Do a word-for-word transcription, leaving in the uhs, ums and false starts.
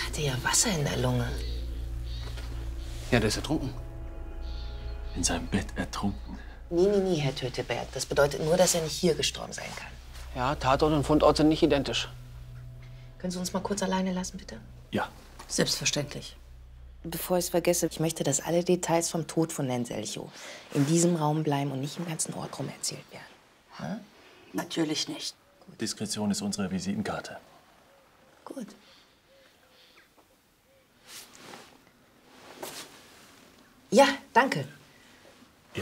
hatte ja Wasser in der Lunge. Ja, der ist ertrunken. In seinem Bett ertrunken. Nee, nee, nee, Herr Töteberg. Das bedeutet nur, dass er nicht hier gestorben sein kann. Ja, Tatort und Fundort sind nicht identisch. Können Sie uns mal kurz alleine lassen, bitte? Ja. Selbstverständlich. Bevor ich es vergesse, ich möchte, dass alle Details vom Tod von Herrn Selchow in diesem Raum bleiben und nicht im ganzen Ort rum erzählt werden. Ha? Natürlich nicht. Diskretion ist unsere Visitenkarte. Gut. Ja, danke.